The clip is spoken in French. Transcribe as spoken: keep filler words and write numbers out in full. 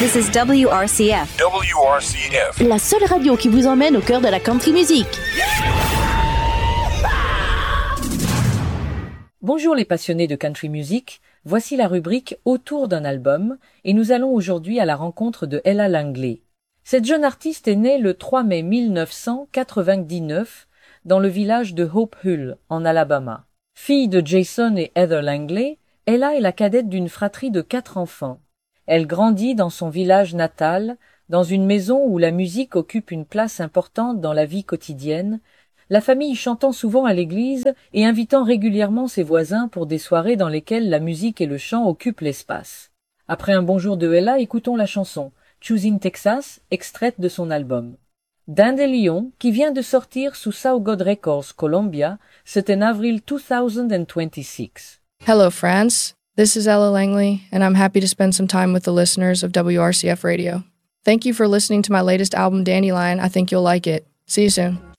This is W R C F. W R C F. La seule radio qui vous emmène au cœur de la country music. Bonjour les passionnés de country music, voici la rubrique Autour d'un album et nous allons aujourd'hui à la rencontre de Ella Langley. Cette jeune artiste est née le trois mai mille neuf cent quatre-vingt-dix-neuf dans le village de Hope Hull, en Alabama. Fille de Jason et Heather Langley, Ella est la cadette d'une fratrie de quatre enfants. Elle grandit dans son village natal, dans une maison où la musique occupe une place importante dans la vie quotidienne, la famille chantant souvent à l'église et invitant régulièrement ses voisins pour des soirées dans lesquelles la musique et le chant occupent l'espace. Après un bonjour de Ella, écoutons la chanson « Choosing Texas », extraite de son album. Dandelion, qui vient de sortir sous South God Records Columbia, c'est en avril deux mille vingt-six. Hello, friends. This is Ella Langley, and I'm happy to spend some time with the listeners of W R C F Radio. Thank you for listening to my latest album, Dandelion. I think you'll like it. See you soon.